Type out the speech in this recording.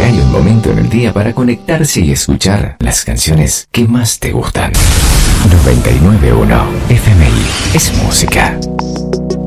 hay un momento en el día para conectarse y escuchar las canciones que más te gustan. 99.1 FMI es música.